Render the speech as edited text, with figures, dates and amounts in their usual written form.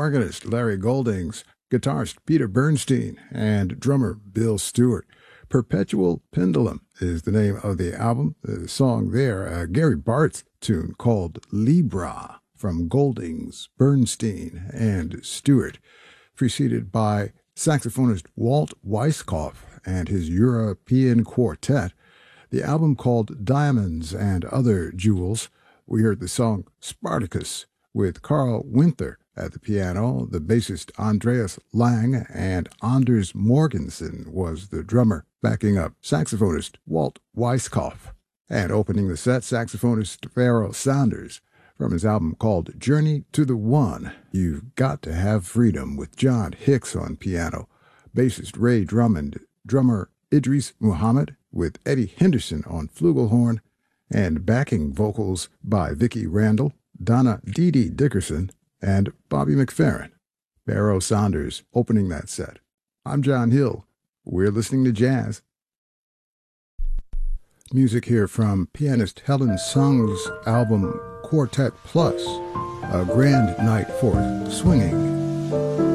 organist Larry Goldings, guitarist Peter Bernstein, and drummer Bill Stewart. Perpetual Pendulum is the name of the album. The song there, a Gary Bartz tune called Libra from Goldings, Bernstein, and Stewart, preceded by saxophonist Walt Weiskopf and his European Quartet. The album called Diamonds and Other Jewels. We heard the song Spartacus with Carl Winther at the piano. The bassist Andreas Lang and Anders Morgensen was the drummer, backing up saxophonist Walt Weiskopf. And opening the set, saxophonist Pharoah Sanders from his album called Journey to the One. You've Got to Have Freedom with John Hicks on piano, bassist Ray Drummond, drummer Idris Muhammad with Eddie Henderson on flugelhorn, and backing vocals by Vicki Randall, Donna Dee Dee Dickerson, and Bobby McFerrin. Pharoah Sanders opening that set. I'm John Hill. We're listening to jazz. Music here from pianist Helen Sung's album Quartet Plus, a grand night for swinging.